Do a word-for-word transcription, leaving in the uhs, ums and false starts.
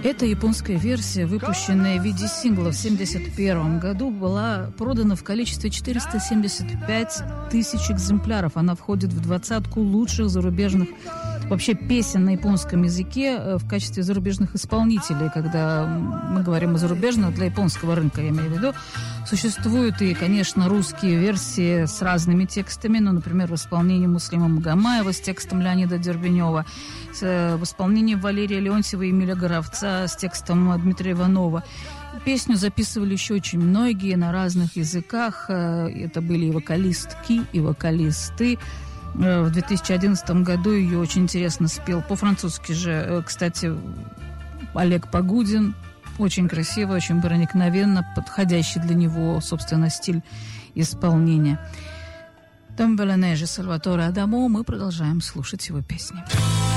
Эта японская версия, выпущенная в виде сингла в семьдесят первом году, была продана в количестве четыреста семьдесят пять тысяч экземпляров. Она входит в двадцатку лучших зарубежных вообще песен на японском языке в качестве зарубежных исполнителей. Когда мы говорим о зарубежном, для японского рынка, я имею в виду, существуют и, конечно, русские версии с разными текстами, ну, например, в исполнении Муслима Магомаева с текстом Леонида Дербенева, в исполнении Валерия Леонтьева и Эмиля Горовца с текстом Дмитрия Иванова. Песню записывали еще очень многие на разных языках. Это были и вокалистки, и вокалисты. В две тысячи одиннадцатом году ее очень интересно спел по-французски же, кстати, Олег Погудин. Очень красиво, очень проникновенно, подходящий для него, собственно, стиль исполнения. Tombe la neige Сальваторе Адамо. Мы продолжаем слушать его песни.